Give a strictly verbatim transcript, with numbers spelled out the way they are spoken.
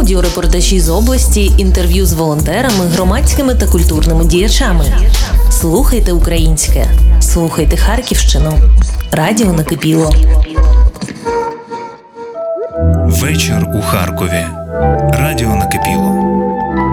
аудіорепортажі з області, інтерв'ю з волонтерами, громадськими та культурними діячами. Слухайте українське. Слухайте Харківщину. Радіо Накипіло. Вечір у Харкові. Радіо Накипіло.